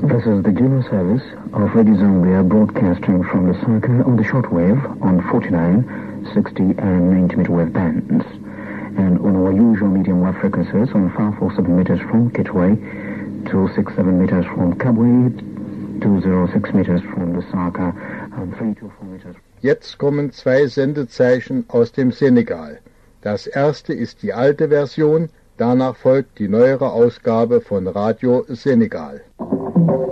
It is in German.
This is the Juno service of Radio Zambia broadcasting from Lusaka on the shortwave on 49, 60 and 90 meter wave bands, and on our usual medium wave frequencies on 547 meters from Kitwe, 267 meters from Kabwe, 206 meters from Lusaka, and 324 meters. Jetzt kommen zwei Sendezeichen aus dem Senegal. Das erste ist die alte Version, danach folgt die neuere Ausgabe von Radio Senegal.